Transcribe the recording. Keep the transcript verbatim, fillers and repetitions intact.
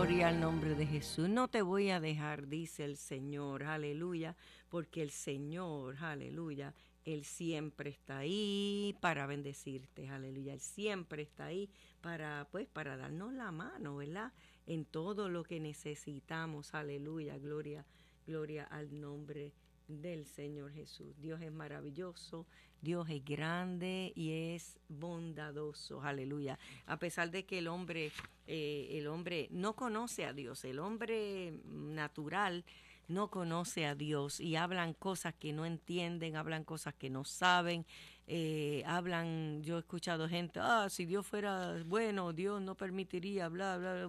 Gloria al nombre de Jesús. No te voy a dejar, dice el Señor, aleluya, porque el Señor, aleluya, Él siempre está ahí para bendecirte, aleluya. Él siempre está ahí para, pues, para darnos la mano, ¿verdad? En todo lo que necesitamos, aleluya, gloria, gloria al nombre del Señor Jesús. Dios es maravilloso, Dios es grande y es bondadoso, aleluya. A pesar de que el hombre, eh, el hombre no conoce a Dios, el hombre natural no conoce a Dios y hablan cosas que no entienden, hablan cosas que no saben, eh, hablan, yo he escuchado gente, ah, si Dios fuera bueno, Dios no permitiría, bla, bla, bla.